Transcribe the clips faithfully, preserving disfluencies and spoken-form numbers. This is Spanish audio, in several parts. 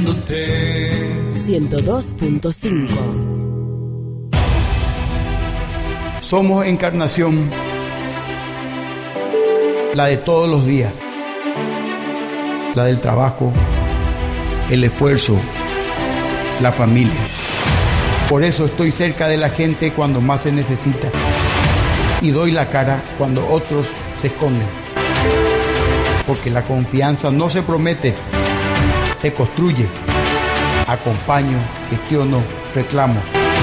esperándote. ciento dos punto cinco. Somos Encarnación, la de todos los días, la del trabajo, el esfuerzo, la familia. Por eso estoy cerca de la gente cuando más se necesita y doy la cara cuando otros se esconden. Porque la confianza no se promete, se construye. Acompaño, gestiono, reclamo.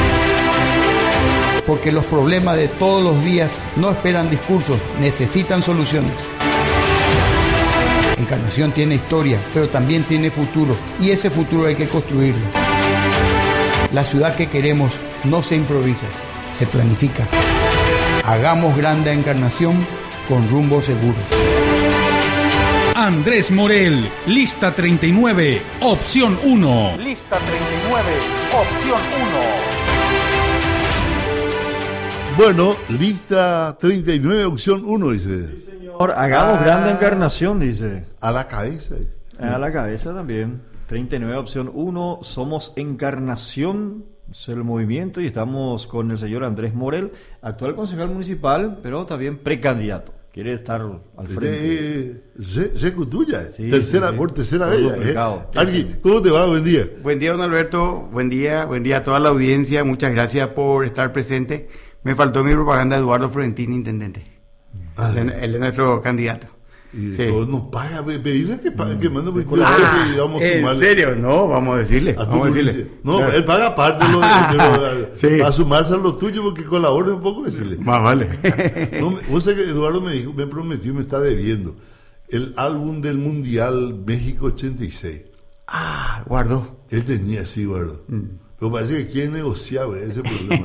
Porque los problemas de todos los días no esperan discursos, necesitan soluciones. Encarnación tiene historia, pero también tiene futuro, y ese futuro hay que construirlo. La ciudad que queremos no se improvisa, se planifica. Hagamos grande a Encarnación con rumbo seguro. Andrés Morel, lista treinta y nueve, opción uno. Lista treinta y nueve, opción uno. Bueno, lista treinta y nueve, opción uno, dice. Sí, señor. Hagamos ah, grande Encarnación, dice. A la cabeza. A la cabeza también. treinta y nueve, opción uno. Somos Encarnación, es el movimiento, y estamos con el señor Andrés Morel, actual concejal municipal, pero también precandidato. Quiere estar al frente. Secutuya, sí, tercera, sí, sí. por tercera vez. ¿Eh? Arqui, sí. ¿Cómo te va? Buen día. Buen día, don Alberto. Buen día, buen día a toda la audiencia. Muchas gracias por estar presente. Me faltó mi propaganda de Eduardo Florentini, intendente. Ah, el, el de nuestro candidato. Y sí. todos nos paga, pedirle que pague, que mande por ah, y vamos ¿en sumarle. Serio? No, vamos a decirle. A vamos a decirle. No, claro. Él paga parte de lo, de lo, sí. A sumarse a lo tuyo porque colabore un poco, decirle. Más vale. No, vos sabés que Eduardo me dijo, me prometió, me está debiendo el álbum del Mundial México ochenta y seis. Ah, guardó. Él tenía, sí, guardó. Mm. Pero parece que quién negociaba ese problema.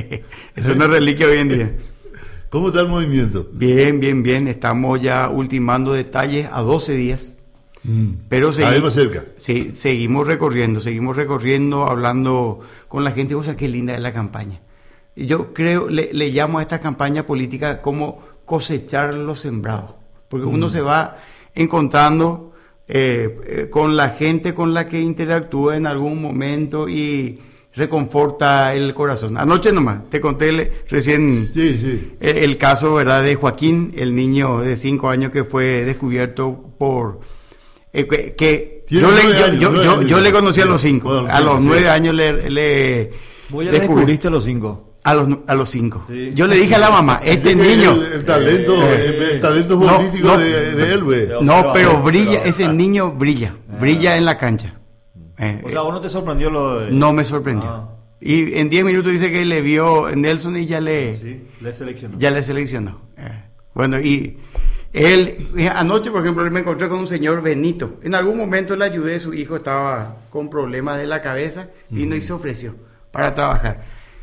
Es una reliquia hoy en día. ¿Cómo está el movimiento? Bien, bien, bien. Estamos ya ultimando detalles a doce días. Mm. Pero seguimos más cerca. Sí, seguimos recorriendo, seguimos recorriendo, hablando con la gente. O sea, qué linda es la campaña. Yo creo, le, le llamo a esta campaña política como cosechar lo sembrado. Porque mm. uno se va encontrando eh, eh, con la gente con la que interactúa en algún momento y reconforta el corazón. Anoche nomás, te conté el, recién sí, sí. El, el caso, ¿verdad?, de Joaquín, el niño de cinco años que fue descubierto por... Eh, que, que yo, le, yo, años, yo, yo, yo le conocí a los cinco. Bueno, a los nueve sí. años le... le ¿Vos ya le descubriste a los cinco? A los, a los cinco. Sí. Yo le dije a la mamá, este niño... El, el talento, eh, el, el talento político no, no, de, de él, güey. No, pero brilla, ese niño brilla, brilla en la cancha. Eh, o sea, ¿vos no te sorprendió lo de...? No me sorprendió. Ah. Y en diez minutos dice que le vio Nelson y ya le... Sí, le seleccionó. Ya le seleccionó. Eh, bueno, y él... Anoche, por ejemplo, me encontré con un señor Benito. En algún momento le ayudé, su hijo estaba con problemas de la cabeza, vino uh-huh. y se ofreció para trabajar.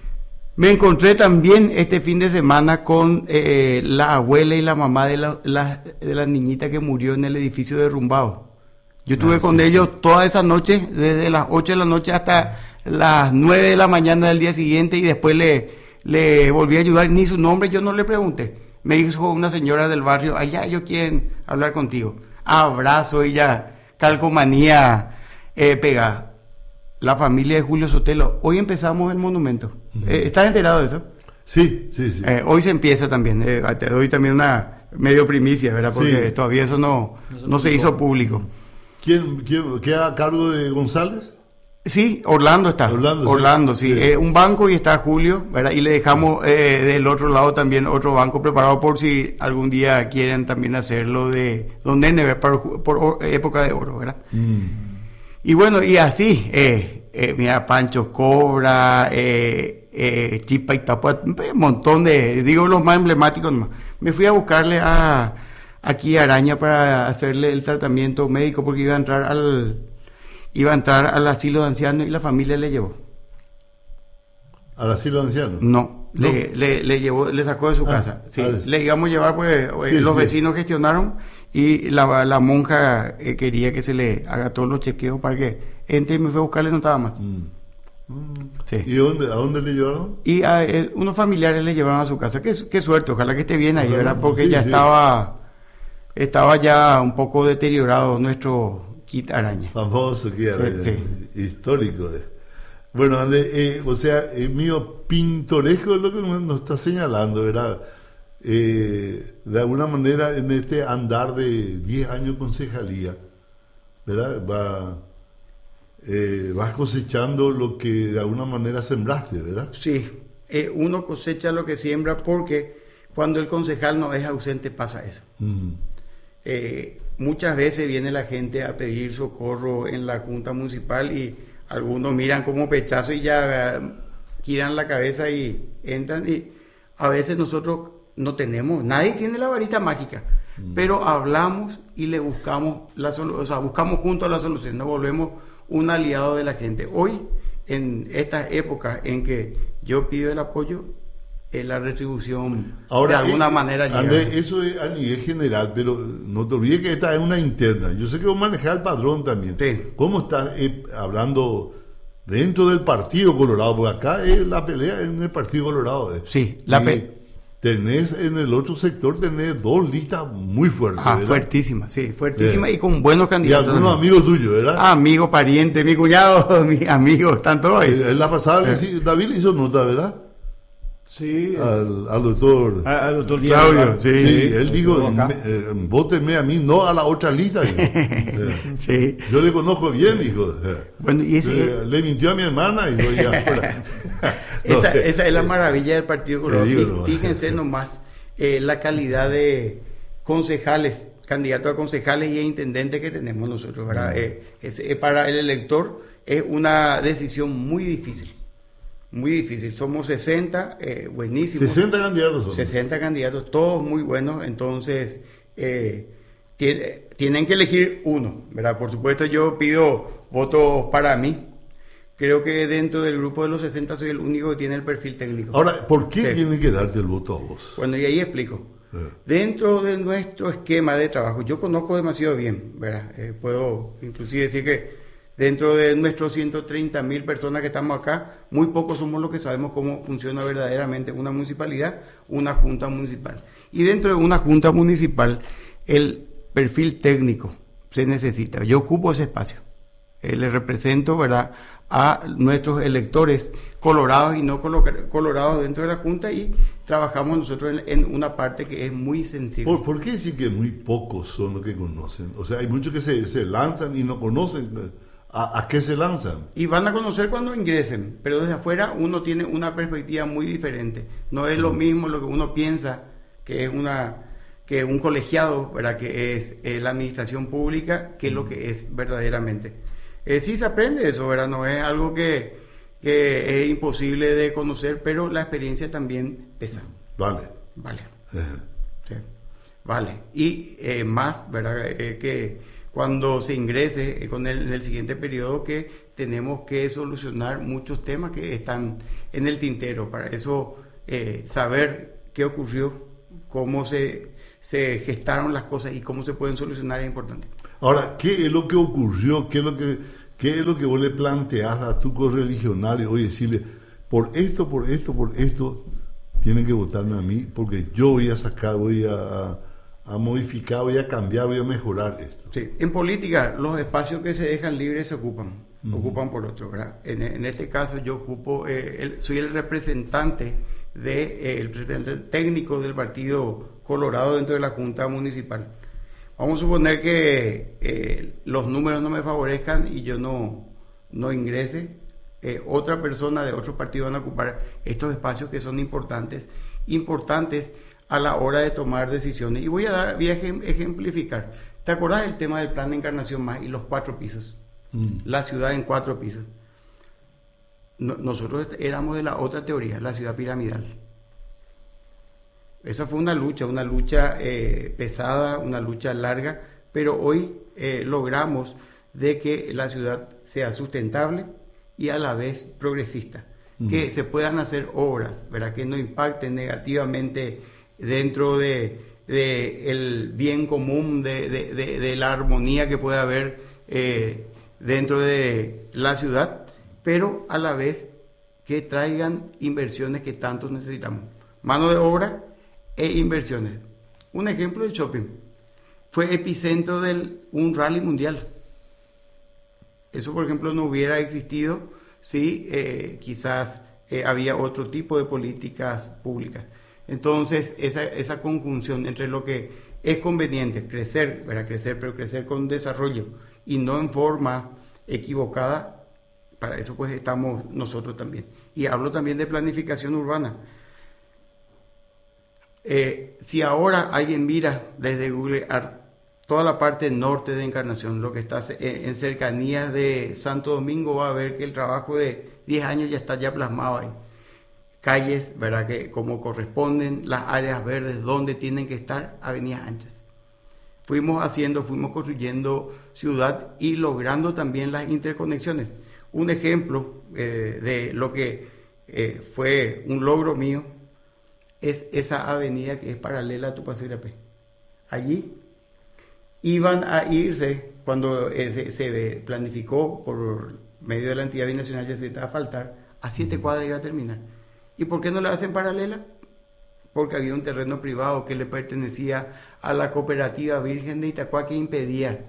Me encontré también este fin de semana con eh, la abuela y la mamá de la, la, de la niñita que murió en el edificio derrumbado. Yo estuve ah, con sí, ellos sí. toda esa noche, desde las ocho de la noche hasta las nueve de la mañana del día siguiente, y después le, le volví a ayudar. Ni su nombre yo no le pregunté. Me dijo una señora del barrio, allá ellos quieren hablar contigo. Abrazo, ella, calcomanía eh, pegada. La familia de Julio Sotelo. Hoy empezamos el monumento. Uh-huh. Eh, ¿Estás enterado de eso? Sí, sí, sí. Eh, hoy se empieza también. Eh, te doy también una medio primicia, ¿verdad? Porque sí. todavía eso no, no, no se hizo público. ¿Quién, quién queda a cargo de González? Sí, Orlando está. Orlando, Orlando sí. sí. Eh, un banco y está Julio, ¿verdad? Y le dejamos eh, del otro lado también otro banco preparado por si algún día quieren también hacerlo de Don Nene, por, por época de oro, ¿verdad? Mm. Y bueno, y así, eh, eh, mira, Pancho Cobra, eh, eh, Chipa y Tapua, un montón de, digo los más emblemáticos nomás. Me fui a buscarle a aquí a Araña para hacerle el tratamiento médico porque iba a entrar al iba a entrar al asilo de ancianos y la familia le llevó. ¿Al asilo de ancianos? No, no. Le, le, le llevó, le sacó de su ah, casa. Sí, le íbamos a llevar pues sí, los sí. vecinos gestionaron y la, la monja eh, quería que se le haga todos los chequeos para que entre y me fue a buscarle, no estaba más. Mm. Mm. Sí. ¿Y dónde, a dónde le llevaron? Y a eh, unos familiares le llevaron a su casa. Qué, qué suerte, ojalá que esté bien ahí, ¿verdad? Porque sí, ya sí. estaba estaba ya un poco deteriorado nuestro Kit Araña. Famoso Kit Araña, Sí, histórico. eh. Bueno, Andrés, eh, o sea, es mío pintoresco lo que nos está señalando, ¿verdad? Eh, de alguna manera en este andar de diez años concejalía, ¿verdad? Va, eh, vas cosechando lo que de alguna manera sembraste, ¿verdad? Sí, eh, uno cosecha lo que siembra porque cuando el concejal no es ausente pasa eso. Mm. Eh, muchas veces viene la gente a pedir socorro en la Junta Municipal y algunos miran como pechazo y ya eh, giran la cabeza y entran, y a veces nosotros no tenemos, nadie tiene la varita mágica, mm. pero hablamos y le buscamos la solución, o sea, buscamos juntos la solución, nos volvemos un aliado de la gente. Hoy, en estas épocas en que yo pido el apoyo, eh, la retribución Ahora, de alguna eh, manera llega. Andrés, eso es a nivel general, pero no te olvides que esta es una interna. Yo sé que vos manejás el padrón también. Sí. ¿Cómo estás eh, hablando dentro del Partido Colorado? Porque acá es la pelea en el Partido Colorado. eh. Sí, la Y pe- tenés en el otro sector, tenés dos listas muy fuertes. Ah, ¿verdad? fuertísima, sí, fuertísima Eh. y con buenos Y candidatos. algunos también. amigos tuyos, ¿verdad? Amigo, pariente, mi cuñado, mis amigos, están todos ahí. Eh, en la pasada, le Eh. hice- David le hizo nota, ¿verdad? Sí. Al, al doctor. Ah, al doctor Claudio, Diego, sí. Sí, él dijo, estuvo acá. me- eh, vótenme a mí, no a la otra lista. dijo. Eh, Sí. Yo le conozco bien, dijo. Eh, Bueno, y ese, eh, le mintió a mi hermana y yo ya. fuera. No, esa, eh, esa es la maravilla del Partido Colorado. Te digo Fí- nomás. Fíjense nomás eh, la calidad de concejales, candidatos a concejales y a intendentes que tenemos nosotros, ¿verdad? Eh, es, eh, para el elector es una decisión muy difícil, muy difícil. Somos sesenta, eh, buenísimos. sesenta candidatos son. sesenta candidatos, todos muy buenos, entonces eh, tiene- tienen que elegir uno, ¿verdad? Por supuesto yo pido votos para mí. Creo que dentro del grupo de los sesenta soy el único que tiene el perfil técnico. Ahora, ¿por qué Sí. tienen que darte el voto a vos? Bueno, y ahí explico. Eh. Dentro de nuestro esquema de trabajo, yo conozco demasiado bien, ¿verdad? Eh, puedo inclusive decir que dentro de nuestros ciento treinta mil personas que estamos acá, muy pocos somos los que sabemos cómo funciona verdaderamente una municipalidad, una junta municipal. Y dentro de una junta municipal, el perfil técnico se necesita. Yo ocupo ese espacio. Eh, le represento, ¿verdad?, a nuestros electores colorados y no colo- colorados dentro de la Junta y trabajamos nosotros en, en una parte que es muy sensible. ¿Por, por qué decir que muy pocos son los que conocen? O sea, hay muchos que se, se lanzan y no conocen. ¿A, a qué se lanzan? Y van a conocer cuando ingresen, pero desde afuera uno tiene una perspectiva muy diferente. No es lo mismo lo que uno piensa que es una que un colegiado, ¿verdad?, que es eh, la administración pública, que es lo que es verdaderamente. Eh, sí se aprende eso, ¿verdad? No es algo que, que es imposible de conocer, pero la experiencia también pesa. Vale. Vale. Eh. Sí, vale. Y eh, más, ¿verdad? Eh, que cuando se ingrese eh, con el, en el siguiente periodo que tenemos que solucionar muchos temas que están en el tintero. Para eso, eh, saber qué ocurrió, cómo se, se gestaron las cosas y cómo se pueden solucionar es importante. Ahora, ¿qué es lo que ocurrió? ¿Qué es lo que, qué es lo que vos le planteás a tu correligionario hoy? Decirle, por esto, por esto, por esto, tienen que votarme a mí, porque yo voy a sacar, voy a, a, a modificar, voy a cambiar, voy a mejorar esto. Sí. En política, los espacios que se dejan libres se ocupan, Ujú. ocupan por otro, ¿verdad? En, en este caso, yo ocupo, eh, el- soy el representante, de, eh, el representante técnico del Partido Colorado dentro de la Junta Municipal. Vamos a suponer que eh, los números no me favorezcan y yo no, no ingrese. Eh, otra persona de otro partido van a ocupar estos espacios que son importantes, importantes a la hora de tomar decisiones. Y voy a dar, voy a ejem- ejemplificar. ¿Te acordás del tema del plan de Encarnación Más y los cuatro pisos? Mm. La ciudad en cuatro pisos. No- nosotros éramos de la otra teoría, la ciudad piramidal. Esa fue una lucha, una lucha eh, pesada, una lucha larga, pero hoy eh, logramos de que la ciudad sea sustentable y a la vez progresista, Mm. que se puedan hacer obras, ¿verdad?, que no impacten negativamente dentro de, de el bien común, de, de, de, de la armonía que puede haber eh, dentro de la ciudad, pero a la vez que traigan inversiones que tanto necesitamos. Mano de obra e inversiones. Un ejemplo, el shopping. Fue epicentro de un rally mundial. Eso, por ejemplo, no hubiera existido si eh, quizás eh, había otro tipo de políticas públicas. Entonces, esa, esa conjunción entre lo que es conveniente, crecer, ¿verdad? crecer, pero crecer con desarrollo y no en forma equivocada, para eso pues estamos nosotros también. Y hablo también de planificación urbana. Eh, si ahora alguien mira desde Google Earth toda la parte norte de Encarnación, lo que está en cercanías de Santo Domingo, va a ver que el trabajo de diez años ya está ya plasmado ahí. Calles, ¿verdad? Que como corresponden, las áreas verdes donde tienen que estar, avenidas anchas. Fuimos haciendo, fuimos construyendo ciudad y logrando también las interconexiones. Un ejemplo eh, de lo que eh, fue un logro mío es esa avenida que es paralela a Tupac-Sirapé. Allí iban a irse, cuando eh, se, se planificó por medio de la entidad binacional ya se iba a asfaltar, a siete cuadras iba a terminar. ¿Y por qué no la hacen paralela? Porque había un terreno privado que le pertenecía a la cooperativa Virgen de Itacua que impedía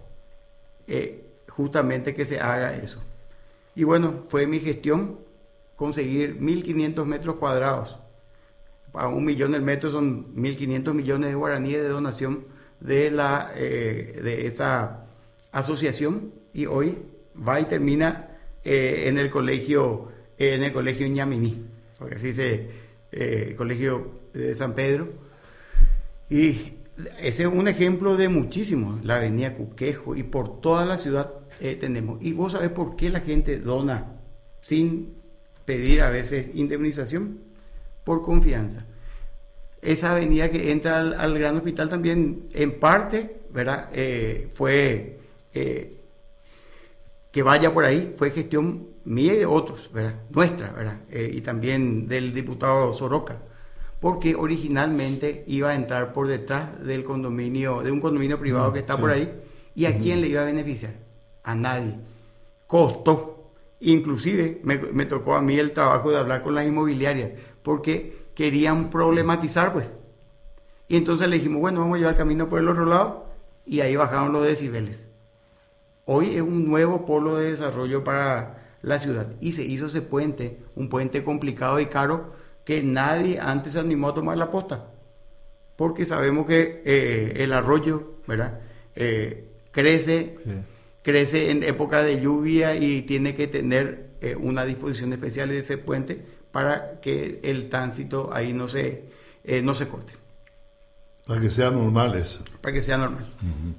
eh, justamente que se haga eso. Y bueno, fue mi gestión conseguir mil quinientos metros cuadrados. A un millón el metro son mil quinientos millones de guaraníes de donación de, la, eh, de esa asociación, y hoy va y termina eh, en el colegio eh, en el colegio Ñamimí, porque así dice eh, el colegio de San Pedro. Y ese es un ejemplo de muchísimos. La avenida Cuquejo y por toda la ciudad eh, tenemos. Y vos sabés por qué la gente dona sin pedir a veces indemnización, por confianza. Esa avenida que entra al, al Gran Hospital también, en parte, ¿verdad? Eh, fue eh, que vaya por ahí, fue gestión mía y de otros, ¿verdad? Nuestra, ¿verdad? Eh, y también del diputado Soroca, porque originalmente iba a entrar por detrás del condominio, de un condominio privado mm, que está sí. por ahí, y ¿a uh-huh. quién le iba a beneficiar? A nadie. Costó. Inclusive me, me tocó a mí el trabajo de hablar con las inmobiliarias, porque querían problematizar, pues. Y entonces le dijimos, bueno, vamos a llevar el camino por el otro lado, y ahí bajaron los decibeles. Hoy es un nuevo polo de desarrollo para la ciudad, y se hizo ese puente, un puente complicado y caro, que nadie antes se animó a tomar la posta, porque sabemos que eh, el arroyo, ¿verdad? Eh, crece, sí. crece en época de lluvia y tiene que tener eh, una disposición especial de ese puente para que el tránsito ahí no se, eh, no se corte. Para que sea normal eso. Para que sea normal. Uh-huh.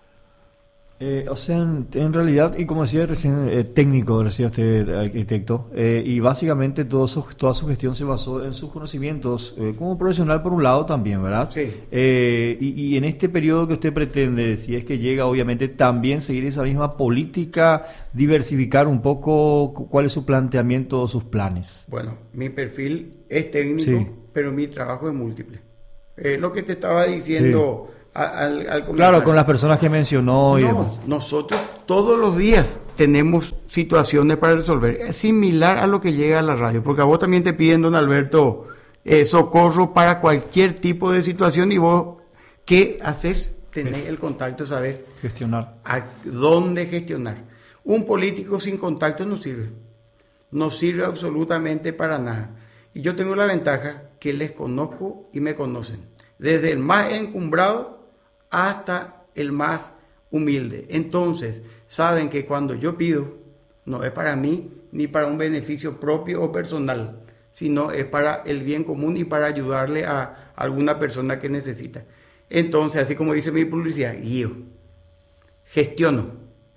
Eh, o sea, en, en realidad, y como decía recién, eh, técnico, decía usted, arquitecto, eh, y básicamente todo su, toda su gestión se basó en sus conocimientos eh, como profesional por un lado también, ¿verdad? Sí. Eh, y, y en este periodo que usted pretende, si es que llega, obviamente, también seguir esa misma política, diversificar un poco, ¿cuál es su planteamiento o sus planes? Bueno, mi perfil es técnico, sí. pero mi trabajo es múltiple. Eh, lo que te estaba diciendo... Sí. Al, al claro, con las personas que mencionó no, y demás. Nosotros todos los días tenemos situaciones para resolver. Es similar a lo que llega a la radio, porque a vos también te piden, don Alberto, eh, socorro para cualquier tipo de situación, y vos, ¿qué haces? Tenés el contacto, ¿sabes? Gestionar. ¿A dónde gestionar? Un político sin contacto no sirve. No sirve absolutamente para nada. Y yo tengo la ventaja que les conozco y me conocen. Desde el más encumbrado hasta el más humilde. Entonces, saben que cuando yo pido, no es para mí ni para un beneficio propio o personal, sino es para el bien común y para ayudarle a alguna persona que necesita. Entonces, así como dice mi publicidad, guío, gestiono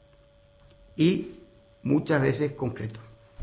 y muchas veces concreto.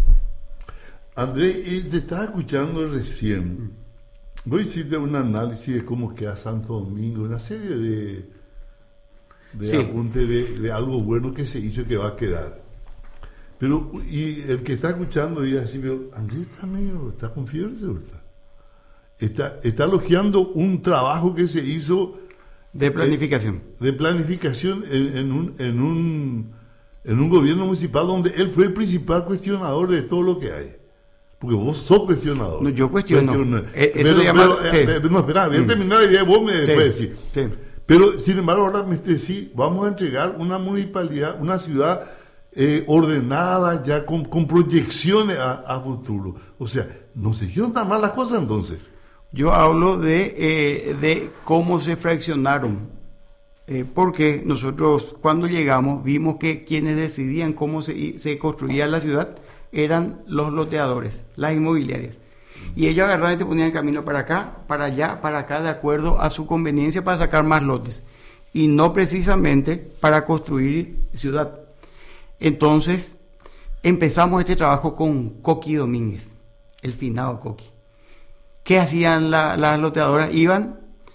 André, te estaba escuchando recién. Vos hiciste un análisis de cómo queda Santo Domingo, una serie de, de sí. apuntes de, de algo bueno que se hizo y que va a quedar. Pero, y el que está escuchando y así, pero Andrés está medio, está con fiebre, ¿verdad? Está, está elogiando un trabajo que se hizo de planificación. Eh, de planificación en, en, un, en, un, en un gobierno municipal donde él fue el principal cuestionador de todo lo que hay. Porque vos sos cuestionador. No, yo cuestiono. Cuestiono. Eh, eso pero, se llama... pero, sí. eh, no, espera, voy a terminar y vos me sí. después decís. Sí. Pero, sin embargo, ahora me decís, vamos a entregar una municipalidad, una ciudad eh, ordenada, ya con, con proyecciones a, a futuro. O sea, no se hicieron tan mal las cosas entonces. Yo hablo de, eh, de cómo se fraccionaron, eh, porque nosotros cuando llegamos vimos que quienes decidían cómo se, se construía la ciudad eran los loteadores, las inmobiliarias. Y ellos agarraban y te ponían el camino para acá, para allá, para acá, de acuerdo a su conveniencia para sacar más lotes. Y no precisamente para construir ciudad. Entonces, empezamos este trabajo con Coqui Domínguez, el finado Coqui. ¿Qué hacían la, las loteadoras? Iban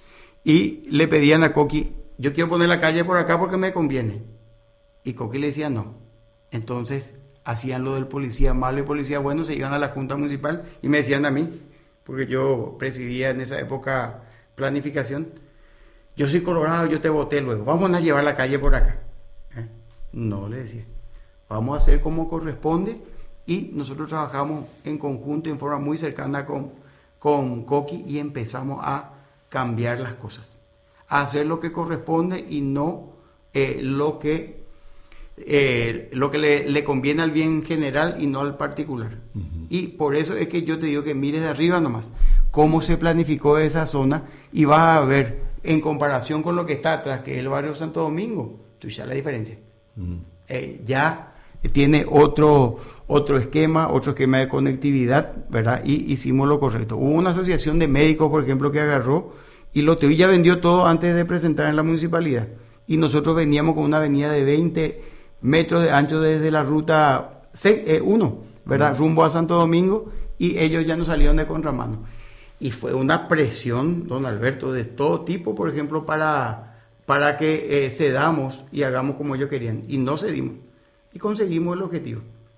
y le pedían a Coqui, yo quiero poner la calle por acá porque me conviene. Y Coqui le decía no. Entonces, hacían lo del policía malo y policía bueno, se iban a la Junta Municipal y me decían a mí, porque yo presidía en esa época planificación, yo soy colorado, yo te voté luego, vamos a llevar la calle por acá. ¿Eh? No, le decía, vamos a hacer como corresponde, y nosotros trabajamos en conjunto, en forma muy cercana con, con Coqui, y empezamos a cambiar las cosas, a hacer lo que corresponde y no eh, lo que Eh, lo que le, le conviene al bien general y no al particular. Uh-huh. Y por eso es que yo te digo que mires de arriba nomás cómo se planificó esa zona, y vas a ver en comparación con lo que está atrás, que es el barrio Santo Domingo, tú ya la diferencia. Uh-huh. eh, ya tiene otro otro esquema, otro esquema de conectividad, ¿verdad? Y hicimos lo correcto. Hubo una asociación de médicos, por ejemplo, que agarró y lo te ya vendió todo antes de presentar en la municipalidad, y nosotros veníamos con una avenida de veinte metros de ancho desde la ruta uno, ¿verdad? Rumbo a Santo Domingo, y ellos ya nos salieron de contramano. Y fue una presión, don Alberto, de todo tipo, por ejemplo, para, para que eh, cedamos y hagamos como ellos querían. Y no cedimos. Y conseguimos el objetivo.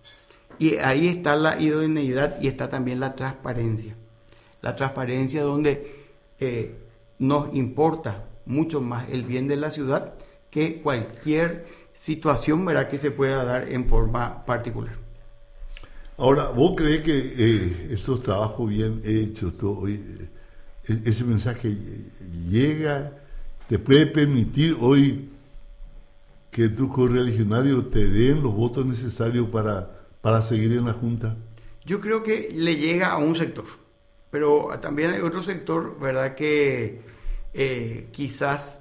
Y ahí está la idoneidad y está también la transparencia. La transparencia donde eh, nos importa mucho más el bien de la ciudad que cualquier situación, ¿verdad?, que se pueda dar en forma particular. Ahora, ¿vos crees que eh, esos trabajos bien hechos, todo, hoy, eh, ese mensaje llega, te puede permitir hoy que tus correligionarios te den los votos necesarios para, para seguir en la Junta? Yo creo que le llega a un sector, pero también hay otro sector, ¿verdad?, que eh, quizás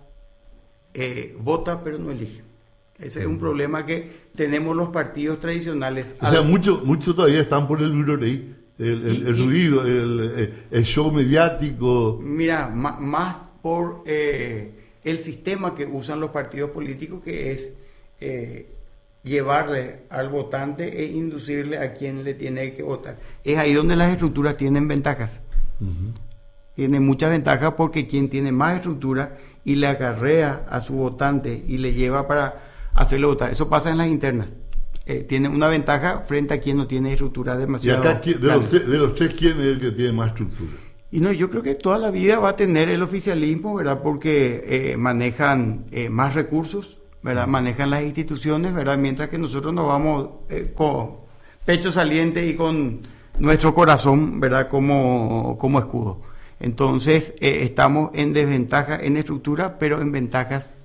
eh, vota pero no elige. Ese es un problema que tenemos los partidos tradicionales. O sea, muchos mucho todavía están por el virorey, el, el, y, el ruido, el, el show mediático. Mira, ma, más por eh, el sistema que usan los partidos políticos, que es eh, llevarle al votante e inducirle a quien le tiene que votar. Es ahí donde las estructuras tienen ventajas. Uh-huh. Tienen muchas ventajas porque quien tiene más estructura y le acarrea a su votante y le lleva para hacerle votar. Eso pasa en las internas. Eh, tiene una ventaja frente a quien no tiene estructura demasiado. ¿Y acá de los, de los tres quién es el que tiene más estructura? Y no, yo creo que toda la vida va a tener el oficialismo, ¿verdad? Porque eh, manejan eh, más recursos, ¿verdad? Manejan las instituciones, ¿verdad? Mientras que nosotros nos vamos eh, con pecho saliente y con nuestro corazón, ¿verdad? Como, como escudo. Entonces, eh, estamos en desventaja en estructura, pero en ventajas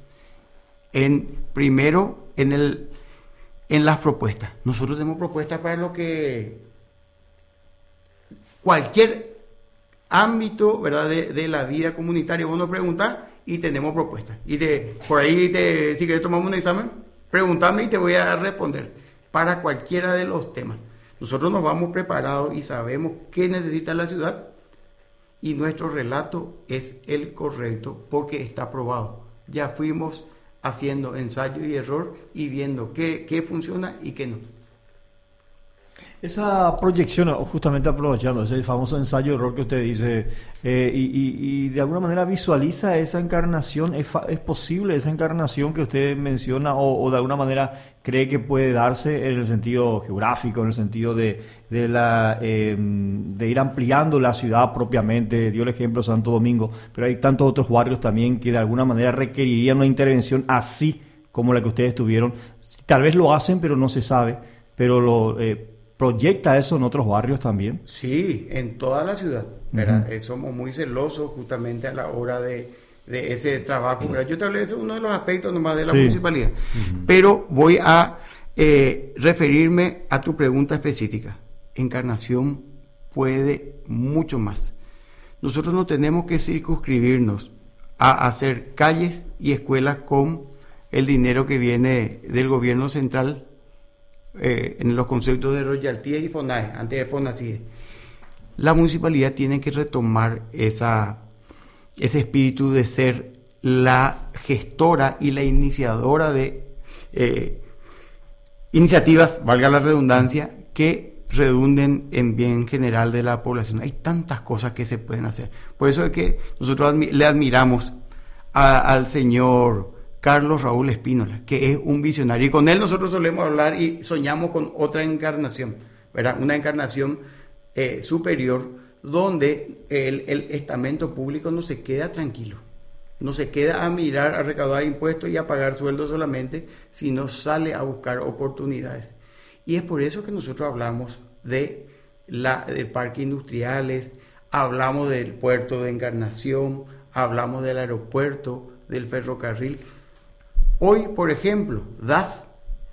en, primero, en el en las propuestas. Nosotros tenemos propuestas para lo que cualquier ámbito, ¿verdad?, de, de la vida comunitaria. Vos nos preguntás y tenemos propuestas. Y de, por ahí, te, si querés tomamos un examen, pregúntame y te voy a responder para cualquiera de los temas. Nosotros nos vamos preparados y sabemos qué necesita la ciudad, y nuestro relato es el correcto porque está probado. Ya fuimos haciendo ensayo y error y viendo qué, qué funciona y qué no. Esa proyección, justamente aprovechando ese famoso ensayo error que usted dice, eh, y, y, y de alguna manera visualiza esa encarnación, ¿es, fa- es posible esa encarnación que usted menciona, o, o de alguna manera cree que puede darse en el sentido geográfico, en el sentido de, de, la, eh, de ir ampliando la ciudad propiamente? Dio el ejemplo de Santo Domingo, pero hay tantos otros barrios también que de alguna manera requerirían una intervención así como la que ustedes tuvieron. Tal vez lo hacen, pero no se sabe, pero lo... Eh, ¿proyecta eso en otros barrios también? Sí, en toda la ciudad, ¿verdad? Uh-huh. Eh, somos muy celosos justamente a la hora de, de ese trabajo, ¿verdad? Yo te hablé, ese es uno de los aspectos nomás de la sí. municipalidad. Uh-huh. Pero voy a eh, referirme a tu pregunta específica. Encarnación puede mucho más. Nosotros no tenemos que circunscribirnos a hacer calles y escuelas con el dinero que viene del gobierno central eh, en los conceptos de royalties y FONAE, antes de FONACIDE. La municipalidad tiene que retomar esa, ese espíritu de ser la gestora y la iniciadora de eh, iniciativas, valga la redundancia, que redunden en bien general de la población. Hay tantas cosas que se pueden hacer. Por eso es que nosotros admi- le admiramos a, al señor Carlos Raúl Espínola, que es un visionario, y con él nosotros solemos hablar y soñamos con otra encarnación, ¿verdad? Una encarnación eh, superior, donde el, el estamento público no se queda tranquilo, no se queda a mirar, a recaudar impuestos y a pagar sueldos solamente, sino sale a buscar oportunidades. Y es por eso que nosotros hablamos de la, del parque industriales, hablamos del puerto de Encarnación, hablamos del aeropuerto, del ferrocarril. Hoy, por ejemplo, D A S,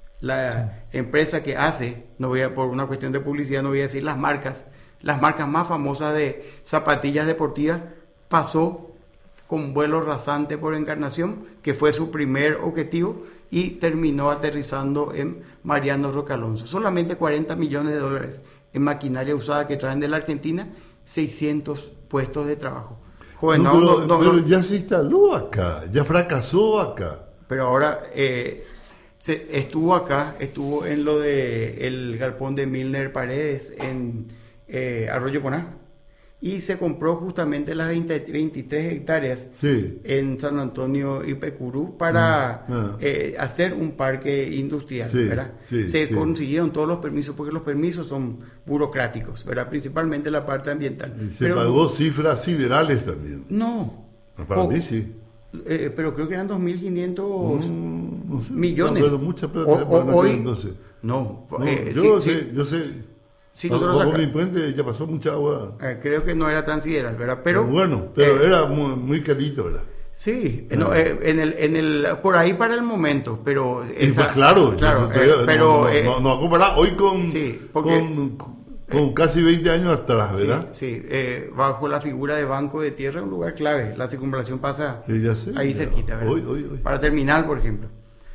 la sí. empresa que hace, no voy a, por una cuestión de publicidad no voy a decir las marcas, las marcas más famosas de zapatillas deportivas, pasó con vuelo rasante por Encarnación, que fue su primer objetivo, y terminó aterrizando en Mariano Roque Alonso. Solamente cuarenta millones de dólares en maquinaria usada que traen de la Argentina, seiscientos puestos de trabajo. Joven, no, no, pero, no, no, pero no. ya se instaló acá, ya fracasó acá. Pero ahora eh, se, estuvo acá, estuvo en lo de el galpón de Milner Paredes en eh, Arroyo Poná, y se compró justamente las veinte, veintitrés hectáreas sí. en San Antonio y Pecurú para ah. eh, hacer un parque industrial, sí, ¿verdad? Sí, se sí. consiguieron todos los permisos, porque los permisos son burocráticos, ¿verdad? Principalmente la parte ambiental. Y se pero, pagó cifras siderales también. No. Para mí sí. Eh, pero creo que eran dos mil quinientos mm, no sé, millones. No, pero mucha plata. O, o, hoy, no sé. No, no eh, yo, sí, sé, sí. yo sé. Sí, bajo bajo mi puente ya pasó mucha agua. Eh, creo que no era tan sideral, ¿verdad? Pero, pero bueno, pero eh, era muy, muy carito, ¿verdad? Sí, no, eh, en el, en el, por ahí para el momento, pero esa, pues claro, claro, yo, eh, pero no, eh, no, no, no comparar hoy con, sí, porque, con, con eh, casi veinte años atrás, ¿verdad? Sí, sí eh, bajo la figura de Banco de Tierra, un lugar clave. La circunvalación pasa sí, ya sé, ahí ya, cerquita, ¿verdad? Hoy, hoy, hoy. Para terminal, por ejemplo.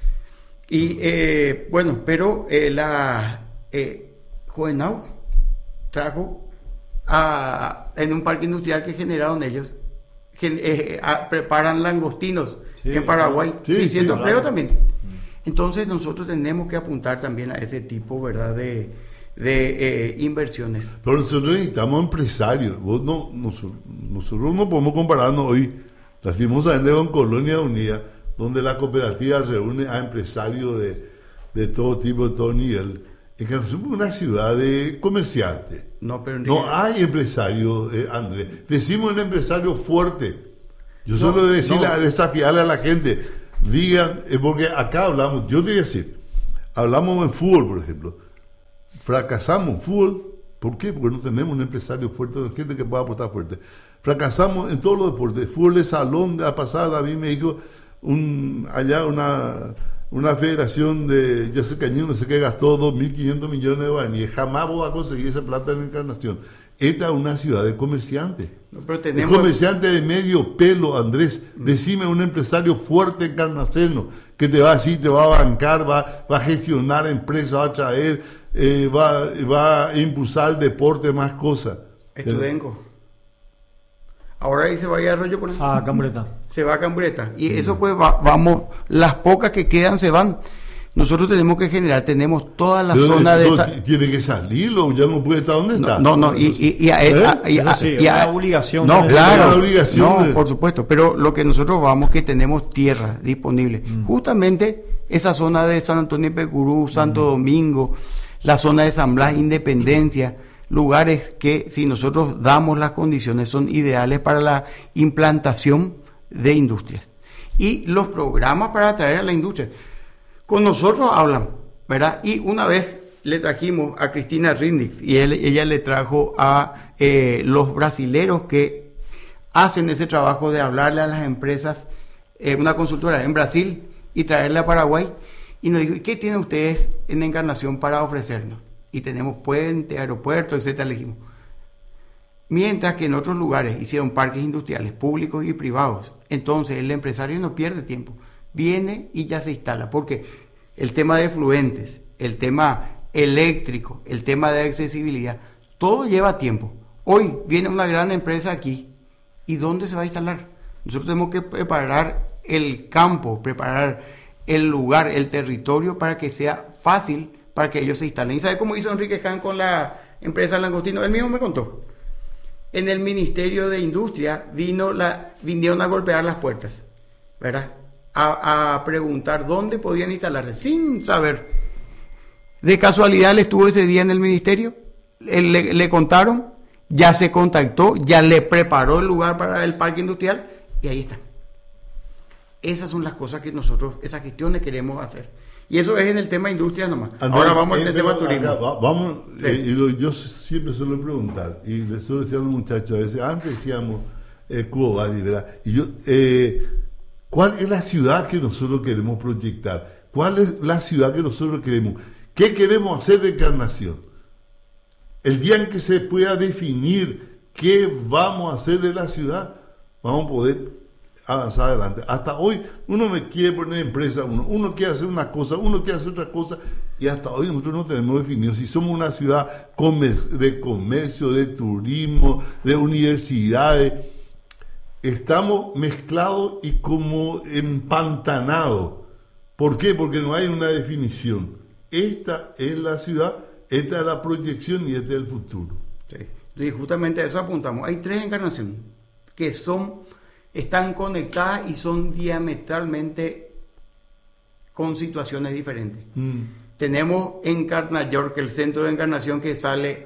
Y eh, bueno, pero eh, la eh, Juvenau trajo a, en un parque industrial que generaron ellos, gen, eh, a, preparan langostinos sí, en Paraguay, sí, seiscientos sí, empleos también. Entonces nosotros tenemos que apuntar también a ese tipo, ¿verdad?, de, de eh, inversiones. Pero nosotros necesitamos empresarios. Vos no, nosotros, nosotros no podemos compararnos hoy, lastimosamente, con Colonia Unida, donde la cooperativa reúne a empresarios de, de todo tipo, de todo nivel. En que somos una ciudad de comerciantes. No, pero no hay empresarios, eh, Andrés. Decimos un empresario fuerte. Yo no, solo decirle, no. desafiarle a la gente, digan, eh, porque acá hablamos, yo te voy a decir, hablamos en fútbol, por ejemplo. Fracasamos en fútbol. ¿Por qué? Porque no tenemos un empresario fuerte, gente que pueda apostar fuerte. Fracasamos en todos los deportes. Fútbol de salón, de la pasada, a mí me dijo un, allá una... una federación de, yo sé que no sé qué, gastó dos mil quinientos millones de guaraníes. Jamás vos vas a conseguir esa plata en Encarnación. Esta es una ciudad de comerciantes. No, pero tenemos... De comerciantes de medio pelo, Andrés. Mm. Decime un empresario fuerte encarnaceno que te va a decir, te va a bancar, va, va a gestionar empresas, va a traer, eh, va, va a impulsar el deporte, más cosas. Estudenco. Ahora ahí se va a ir a Arroyo Poná. A Cambreta. Se va a Cambreta. Y sí. eso pues va, vamos, las pocas que quedan se van. Nosotros tenemos que generar, tenemos toda la pero zona de esa... Tiene que salirlo, ya no puede estar donde no, está. No, no, y, y, y a, ¿Eh? a, y a, sí, y a, una obligación. No, claro, una obligación no, de... por supuesto, pero lo que nosotros vamos que tenemos tierra disponible. Mm. Justamente esa zona de San Antonio de Pecurú, Santo mm. Domingo, la zona de San Blas, Independencia, lugares que si nosotros damos las condiciones son ideales para la implantación de industrias. Y los programas para atraer a la industria. Con nosotros hablan, ¿verdad? Y una vez le trajimos a Cristina Rindix y él, ella le trajo a eh, los brasileros que hacen ese trabajo de hablarle a las empresas, eh, una consultora en Brasil y traerle a Paraguay. y nos dijo, ¿y qué tienen ustedes en Encarnación para ofrecernos? Y tenemos puente, aeropuerto, etcétera, le dijimos. Mientras que en otros lugares hicieron parques industriales públicos y privados, entonces el empresario no pierde tiempo, viene y ya se instala, porque el tema de efluentes, el tema eléctrico, el tema de accesibilidad, todo lleva tiempo. Hoy viene una gran empresa aquí, ¿y dónde se va a instalar? Nosotros tenemos que preparar el campo, preparar el lugar, el territorio para que sea fácil para que ellos se instalen. ¿Y sabe cómo hizo Enrique Hahn con la empresa Langostino? Él mismo me contó. En el Ministerio de Industria vino la, vinieron a golpear las puertas, ¿verdad? A, a preguntar dónde podían instalarse, sin saber. De casualidad él estuvo ese día en el ministerio, él, le, le contaron, ya se contactó, ya le preparó el lugar para el parque industrial y ahí está. Esas son las cosas que nosotros, esas gestiones queremos hacer. Y eso es en el tema industria nomás. Andrés, ahora vamos eh, al tema acá, turismo. va, vamos, Sí. eh, y lo, yo siempre suelo preguntar, y les suelo decir a los muchachos, a veces, antes decíamos eh, Cuba, ¿verdad? Y yo, eh, ¿cuál es la ciudad que nosotros queremos proyectar? ¿Cuál es la ciudad que nosotros queremos? ¿Qué queremos hacer de Encarnación? El día en que se pueda definir qué vamos a hacer de la ciudad, vamos a poder avanzar adelante. Hasta hoy uno me quiere poner empresa, uno, uno quiere hacer una cosa, uno quiere hacer otra cosa, y hasta hoy nosotros no tenemos definido si somos una ciudad comer, de comercio, de turismo, de universidades. Estamos mezclados y como empantanados. ¿Por qué? Porque no hay una definición. Esta es la ciudad, esta es la proyección y este es el futuro. Sí. Y justamente a eso apuntamos. Hay tres encarnaciones que son, están conectadas y son diametralmente con situaciones diferentes. Mm. Tenemos Encarnación, el centro de encarnación que sale,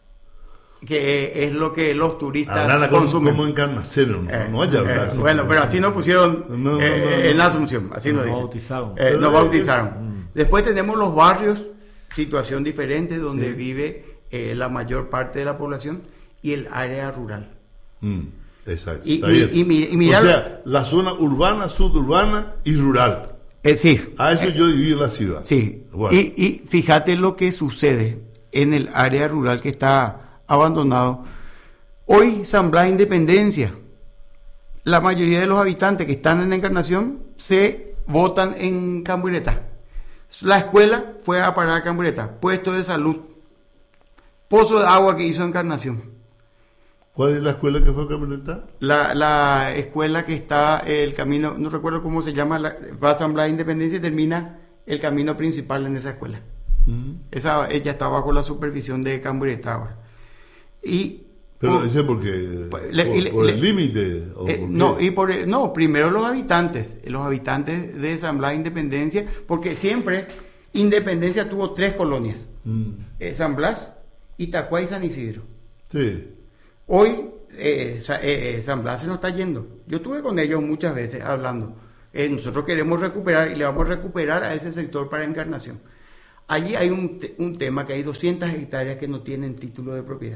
que es lo que los turistas Hablar consumen. Como encarnacero, no, eh, no haya hablar. eh, Bueno, pero así nos pusieron no, no, eh, no, no, en la no. Asunción, así nos, Nos dicen. bautizaron. Eh, nos bautizaron. Mm. Después tenemos los barrios, situación diferente, donde Sí. vive eh, la mayor parte de la población, y el área rural. Mm, exacto. Y, está y, bien. y, mi- y mirar, o sea, la zona urbana, suburbana y rural. eh, sí, A eso yo divido la ciudad. sí. Bueno. Y, y fíjate lo que sucede en el área rural que está abandonado. Hoy, San Blas Independencia, la mayoría de los habitantes que están en Encarnación se votan en Cambureta. La escuela fue a parar a Cambureta, puesto de salud, pozo de agua que hizo Encarnación. ¿Cuál es la escuela que fue a camioneta? La, la escuela que está el camino, no recuerdo cómo se llama, la, va a San Blas Independencia y termina el camino principal en esa escuela. Mm. Esa, ella está bajo la supervisión de Cambureta ahora. Y Pero por- ese porque Pues, le- por, y le- por el le- límite. ¿O Eh, por no, qué? y por, no, primero los habitantes, los habitantes de San Blas Independencia, porque siempre Independencia tuvo tres colonias, Mm. eh, San Blas, Itacuá y San Isidro. Sí. Hoy eh, Sa- eh, San Blas se nos está yendo. Yo estuve con ellos muchas veces hablando. Eh, nosotros queremos recuperar y le vamos a recuperar a ese sector para Encarnación. Allí hay un, te- un tema que hay doscientas hectáreas que no tienen título de propiedad,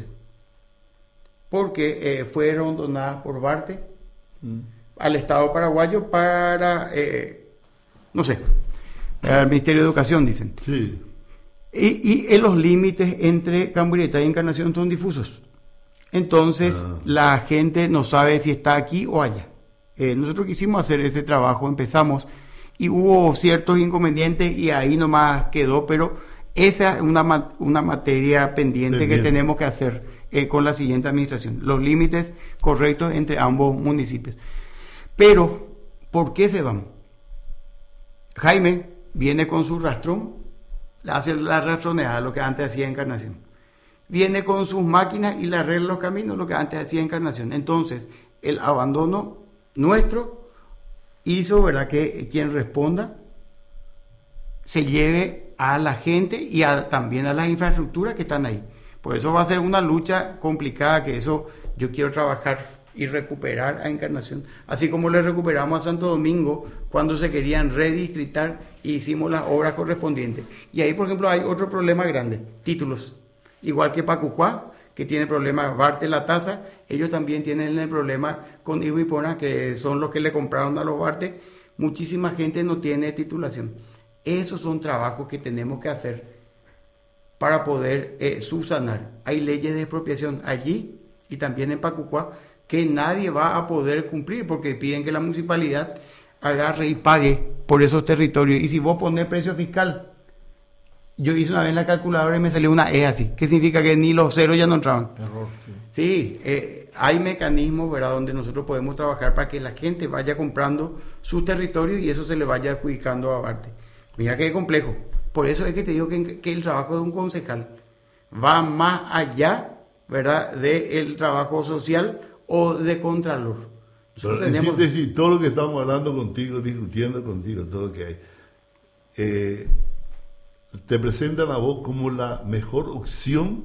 porque eh, fueron donadas por Barte Mm. al Estado paraguayo para, eh, no sé, al Ministerio de Educación, dicen. Sí. Y, y en los límites entre Cambureta y Encarnación son difusos. Entonces, Ah. la gente no sabe si está aquí o allá. Eh, nosotros quisimos hacer ese trabajo, empezamos, y hubo ciertos inconvenientes y ahí nomás quedó, pero esa es una, ma- una materia pendiente, Pendiente. que tenemos que hacer eh, con la siguiente administración. Los límites correctos entre ambos municipios. Pero, ¿por qué se van? Jaime viene con su rastrón, hace la rastroneada, lo que antes hacía Encarnación. Viene con sus máquinas y le arregla los caminos, lo que antes hacía Encarnación. Entonces, el abandono nuestro hizo, ¿verdad?, que quien responda se lleve a la gente y a, también a las infraestructuras que están ahí. Por eso va a ser una lucha complicada, que eso yo quiero trabajar y recuperar a Encarnación, así como le recuperamos a Santo Domingo cuando se querían redistritar y hicimos las obras correspondientes. Y ahí, por ejemplo, hay otro problema grande, títulos. Igual que Pacucuá, que tiene problema Barte La Tasa, ellos también tienen el problema con Ivo y Pona, que son los que le compraron a los Barte. Muchísima gente no tiene titulación. Esos son trabajos que tenemos que hacer para poder eh, subsanar. Hay leyes de expropiación allí y también en Pacucua que nadie va a poder cumplir porque piden que la municipalidad agarre y pague por esos territorios. Y si vos pones precio fiscal, yo hice una vez la calculadora y me salió una E así, que significa que ni los ceros ya no entraban. Error, sí. Sí, eh, hay mecanismos, ¿verdad?, donde nosotros podemos trabajar para que la gente vaya comprando sus territorios y eso se le vaya adjudicando a Barte. Mira qué complejo. Por eso es que te digo que, que el trabajo de un concejal va más allá, ¿verdad?, del trabajo social o de contralor. Pero en tenemos... síntesis, todo lo que estamos hablando contigo, discutiendo contigo, todo lo que hay, eh, te presentan a vos como la mejor opción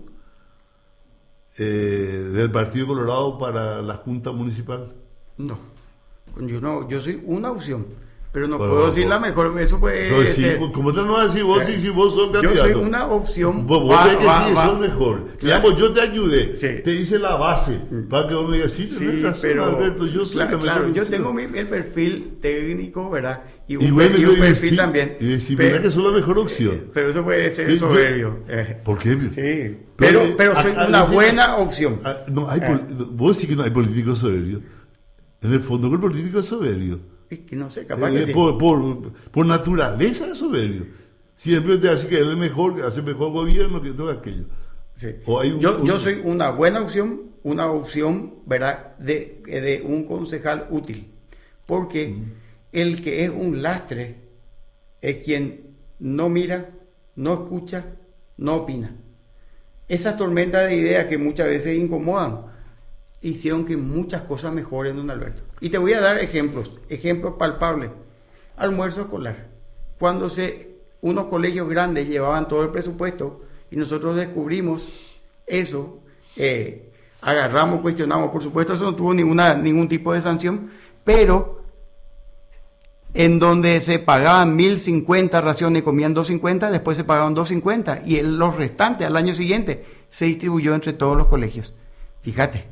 eh, del Partido Colorado para la Junta Municipal. No, yo no, yo soy una opción, pero no Pero, puedo decir por- la mejor, eso puede No, sí, ser. ¿cómo te no vas a decir vos si, si vos sos Yo candidato? soy una opción. Vos, vos va- tenés que va- decir, va- sos mejor. Claro. Digamos, yo te ayudé, Sí. te hice la base, para que vos me digas, sí, tenés Sí, razón, pero Alberto, yo soy claro, la claro, mejor yo opción. tengo mi- el perfil técnico, ¿verdad? Y un, Y bueno, y un y perfil decir- también. y decir, Pero- mira que sos la mejor opción. Pero eso puede ser Yo- yo- soberbio. eh. ¿Por qué? Sí, Pero, pero, pero soy a- a una decir- buena opción. Ah, no, hay Eh. pol- vos decís que no hay políticos soberbios. En el fondo, el político es soberbio. Es que no sé, capaz Eh, que sí. por, por, por naturaleza es soberbio. Siempre te hace que él es mejor, que hace mejor gobierno que todo aquello. Sí. O hay un- yo, un- yo soy una buena opción, una opción, ¿verdad?, de, de un concejal útil. Porque Mm. el que es un lastre es quien no mira, no escucha, no opina. Esas tormentas de ideas que muchas veces incomodan hicieron que muchas cosas mejoren, don Alberto. Y te voy a dar ejemplos, ejemplos palpables. Almuerzo escolar. Cuando se, unos colegios grandes llevaban todo el presupuesto y nosotros descubrimos eso, eh, agarramos, cuestionamos, por supuesto eso no tuvo ninguna, ningún tipo de sanción, pero en donde se pagaban mil cincuenta raciones y comían doscientos cincuenta, después se pagaban doscientos cincuenta y el, los restantes al año siguiente se distribuyó entre todos los colegios. Fíjate.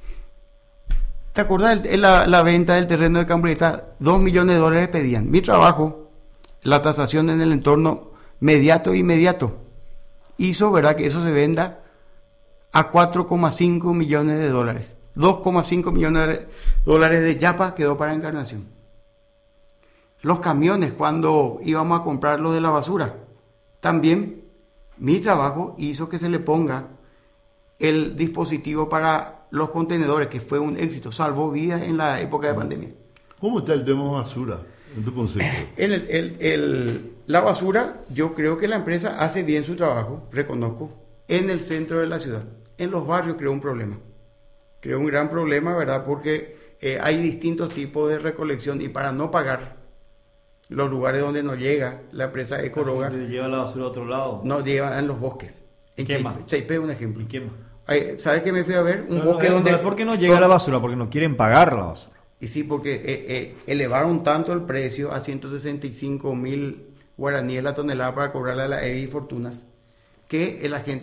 ¿Te acuerdas de la, la venta del terreno de Cambrieta? Dos millones de dólares pedían. Mi trabajo, la tasación en el entorno mediato e inmediato, hizo, ¿verdad?, que eso se venda a cuatro coma cinco millones de dólares. dos coma cinco millones de dólares de Yapa quedó para Encarnación. Los camiones, cuando íbamos a comprar lo de la basura, también mi trabajo hizo que se le ponga el dispositivo para los contenedores, que fue un éxito, salvó vidas en la época de pandemia. ¿Cómo está el tema basura en tu concepto? El, el- el- la basura, yo creo que la empresa hace bien su trabajo, reconozco, en el centro de la ciudad. En los barrios creo un problema. Creo un gran problema, ¿verdad? Porque eh, hay distintos tipos de recolección y para no pagar los lugares donde no llega la empresa Ecoroga, Se lleva la basura a otro lado. no lleva en los bosques. En Quema. Cheipé, Cheipé es un ejemplo. ¿Y quema? Ay, ¿sabes qué me fui a ver? Un No, bosque no, donde... no, ¿por qué no llega la basura? Porque no quieren pagar la basura. Y sí, porque eh, eh, elevaron tanto el precio a ciento sesenta y cinco mil guaraníes la tonelada para cobrarle a la E D I Fortunas, que la gente